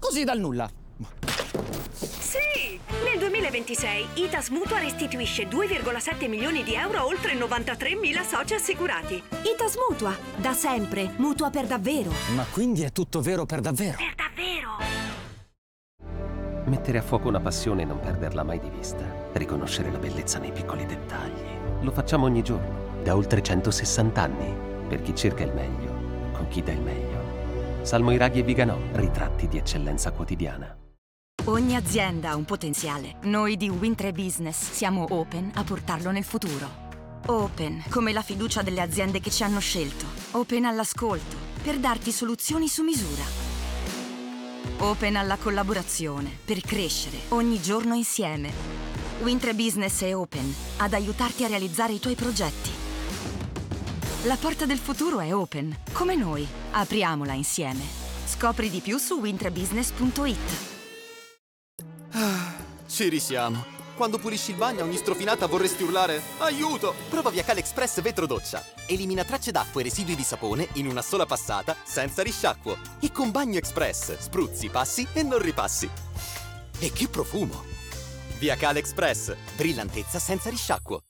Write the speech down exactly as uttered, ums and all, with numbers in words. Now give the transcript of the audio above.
così dal nulla. Sì! Nel duemilaventisei Itas Mutua restituisce due virgola sette milioni di euro a oltre novantatremila soci assicurati. Itas Mutua, da sempre, mutua per davvero. Ma quindi è tutto vero per davvero? Per davvero! Mettere a fuoco una passione e non perderla mai di vista. Riconoscere la bellezza nei piccoli dettagli. Lo facciamo ogni giorno, da oltre centosessanta anni. Per chi cerca il meglio, con chi dà il meglio. Salmo Iraghi e Viganò, ritratti di eccellenza quotidiana. Ogni azienda ha un potenziale. Noi di Wintre Business siamo open a portarlo nel futuro. Open, come la fiducia delle aziende che ci hanno scelto. Open all'ascolto, per darti soluzioni su misura. Open alla collaborazione, per crescere ogni giorno insieme. Wintre Business è open ad aiutarti a realizzare i tuoi progetti. La porta del futuro è open, come noi. Apriamola insieme. Scopri di più su wintrebusiness punto it. Ci risiamo. Quando pulisci il bagno a ogni strofinata vorresti urlare aiuto! Prova Viacale Express Vetro Doccia. Elimina tracce d'acqua e residui di sapone in una sola passata senza risciacquo. E con Bagno Express spruzzi, passi e non ripassi. E che profumo! Viacale Express. Brillantezza senza risciacquo.